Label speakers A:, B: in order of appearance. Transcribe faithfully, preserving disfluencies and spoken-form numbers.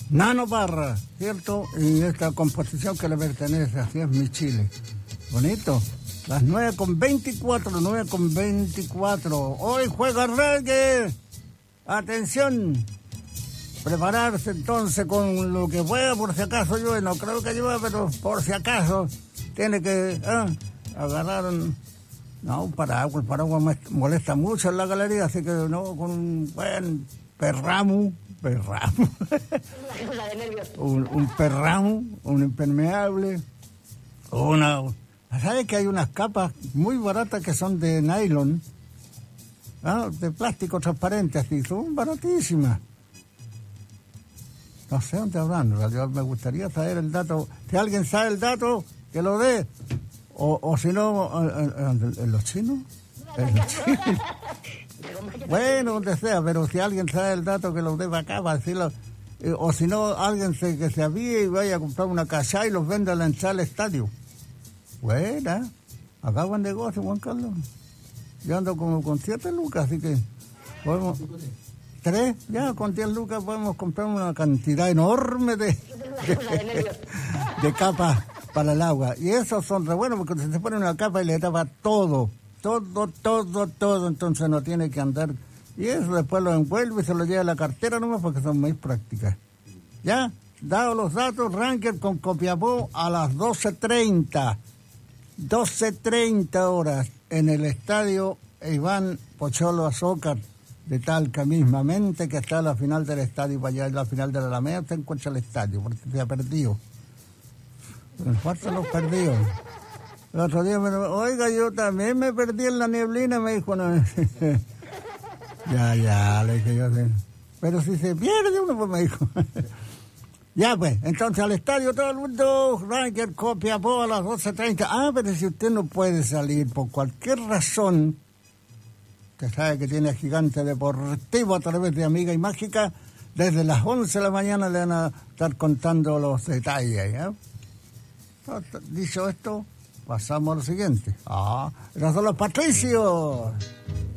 A: Nano Parra, ¿cierto? Y esta composición que le pertenece, así es mi Chile. Bonito. Las nueve con veinticuatro, nueve con veinticuatro. Hoy juega reggae. Atención. Prepararse entonces con lo que pueda, por si acaso llueve. No creo que llueva, pero por si acaso tiene que ¿eh? agarrar un... No, un paraguas. El paraguas me molesta mucho en la galería, así que no, con un buen perramo. Perramo. un, un perramo, un impermeable. Una... ¿Sabes que hay unas capas muy baratas que son de nylon? ¿Ah? De plástico transparente, así, son baratísimas. No sé dónde habrán, en realidad me gustaría saber el dato. Si alguien sabe el dato, que lo dé. O, o si no, ¿en, en los chinos? ¿En los chinos? Bueno, donde sea, pero si alguien sabe el dato, que lo dé para acá, para decirlo. Eh, o si no, alguien se, que se avíe y vaya a comprar una caja y los venda a la entrada al estadio. Buena, acá buen negocio, Juan Carlos. Yo ando como con siete lucas, así que podemos... ¿Tres? Ya, con diez lucas podemos comprar una cantidad enorme de, de, de capas para el agua. Y esos son re buenos porque se pone una capa y le tapa todo, todo, todo, todo. Entonces no tiene que andar. Y eso después lo envuelve y se lo lleva a la cartera nomás porque son muy prácticas. ¿Ya? Dados los datos, Ranger con Copiapó a las doce treinta. doce treinta horas en el estadio Iván Pocholo Azócar de Talca, mismamente, que está a la final del estadio, para allá en la final de la Alameda, se encuentra el estadio, porque se ha perdido. Me faltan los perdidos. El otro día me dijo, oiga, yo también me perdí en la neblina, me dijo, no. ya, ya, le dije yo, pero si se pierde uno, pues me dijo. Ya pues, entonces al estadio todo el mundo, Ranger Copiapó a las doce treinta. Ah, pero si usted no puede salir por cualquier razón, que sabe que tiene Gigante Deportivo a través de Amiga y Mágica, desde las once de la mañana le van a estar contando los detalles, ¿ya? Dicho esto, pasamos a lo siguiente. Ah, esos son los Patricios.